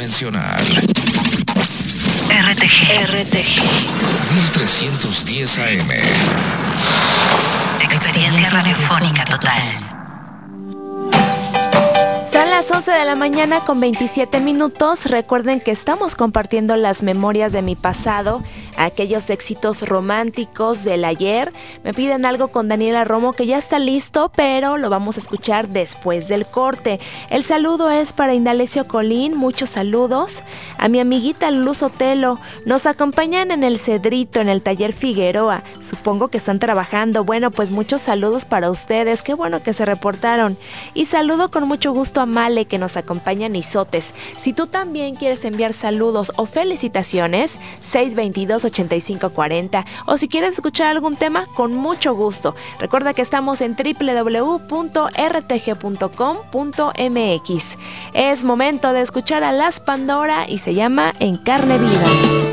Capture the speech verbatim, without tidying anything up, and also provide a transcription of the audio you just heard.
dimensional. R T G. R T G. mil trescientos diez A M. Experiencia radiofónica total. Son las once de la mañana con veintisiete minutos. Recuerden que estamos compartiendo las memorias de mi pasado, aquellos éxitos románticos del ayer. Me piden algo con Daniela Romo que ya está listo, pero lo vamos a escuchar después del corte. El saludo es para Indalecio Colín, muchos saludos. A mi amiguita Luz Otelo, nos acompañan en el Cedrito, en el taller Figueroa. Supongo que están trabajando. Bueno, pues muchos saludos para ustedes. Qué bueno que se reportaron. Y saludo con mucho gusto a Male, que nos acompaña en Izotes. Si tú también quieres enviar saludos o felicitaciones, seis veintidós, ochenta y cinco cuarenta, o si quieres escuchar algún tema, con mucho gusto. Recuerda que estamos en doble u doble u doble u punto r t g punto com punto m x. Es momento de escuchar a Las Pandora y se llama En Carne Viva.